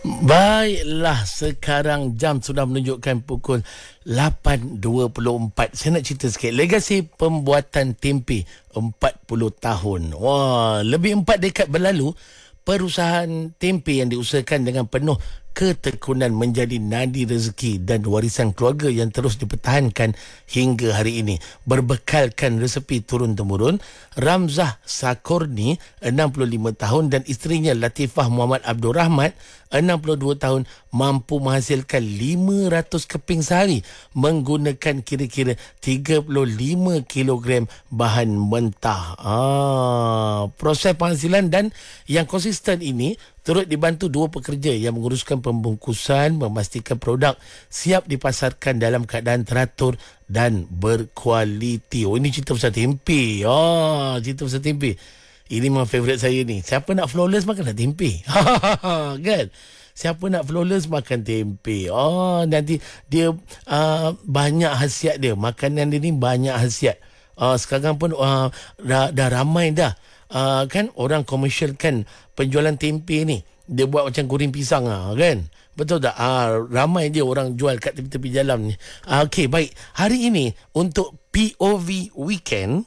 Baiklah, sekarang jam sudah menunjukkan pukul 8.24. Saya nak cerita sikit legasi pembuatan tempe 40 tahun. Wah, lebih 4 dekad berlalu, perusahaan tempe yang diusahakan dengan penuh ketekunan menjadi nadi rezeki dan warisan keluarga yang terus dipertahankan hingga hari ini. Berbekalkan resepi turun-temurun, Ramzah Sakorni 65 tahun dan isterinya Latifah Muhammad Abdul Rahmat 62 tahun mampu menghasilkan 500 keping sehari menggunakan kira-kira 35 kilogram bahan mentah. Proses penghasilan dan yang konsisten ini turut dibantu dua pekerja yang menguruskan pembungkusan, memastikan produk siap dipasarkan dalam keadaan teratur dan berkualiti. Oh, ini cerita pasal tempe. Cerita pasal tempe. Ini memang favourite saya ni. Siapa nak flawless makanlah tempe. Kan? Siapa nak flawless makan tempe. Nanti dia banyak khasiat dia. Makanan dia ni banyak khasiat. Sekarang pun dah ramai dah. Kan orang komersialkan penjualan tempe ni. Dia buat macam goreng pisang kan. Betul tak? Ramai je orang jual kat tepi-tepi jalan ni. Okey, baik. Hari ini untuk POV Weekend,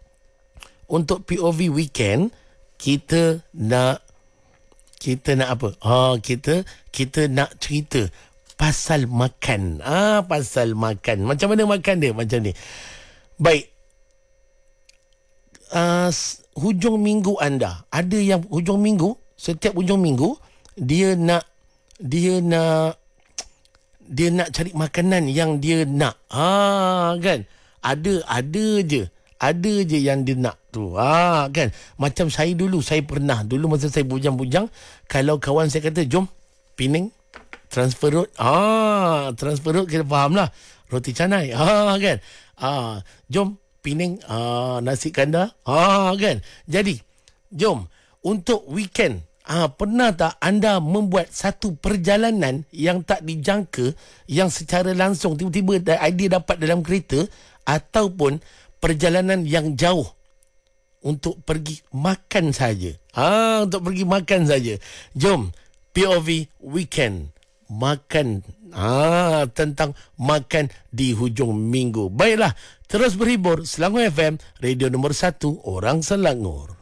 kita nak apa? Kita nak cerita pasal makan. Pasal makan. Macam mana makan dia? Macam ni. Baik. Hujung minggu anda, ada yang hujung minggu, setiap hujung minggu dia nak cari makanan yang dia nak. Kan? Ada je yang dia nak tu. Kan? Macam saya pernah masa saya bujang-bujang, kalau kawan saya kata jom Penang transfer road. Transfer road kita faham lah, roti canai. Kan? Jom Penang nasi kandar. Kan? Jadi jom untuk weekend, pernah tak anda membuat satu perjalanan yang tak dijangka, yang secara langsung tiba-tiba idea dapat dalam kereta, ataupun perjalanan yang jauh untuk pergi makan saja. Untuk pergi makan saja. Jom POV Weekend makan. Tentang makan di hujung minggu. Baiklah, terus berhibur. Selangor FM, radio nombor 1 orang Selangor.